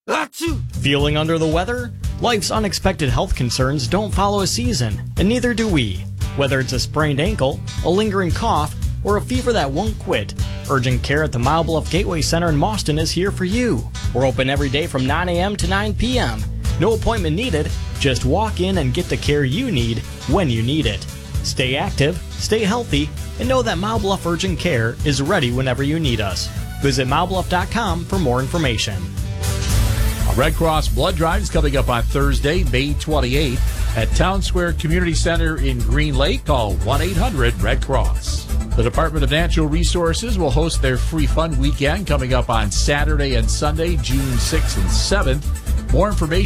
Achoo! Feeling under the weather? Life's unexpected health concerns don't follow a season, and neither do we. Whether it's a sprained ankle, a lingering cough, or a fever that won't quit, urgent care at the Mile Bluff Gateway Center in Mauston is here for you. We're open every day from 9 a.m. to 9 p.m. No appointment needed. Just walk in and get the care you need when you need it. Stay active, stay healthy, and know that Mile Bluff Urgent Care is ready whenever you need us. Visit milebluff.com for more information. A Red Cross blood drive is coming up on Thursday, May 28th at Town Square Community Center in Green Lake. Call 1-800-RED-CROSS. The Department of Natural Resources will host their Free Fun Weekend coming up on Saturday and Sunday, June 6th and 7th. More information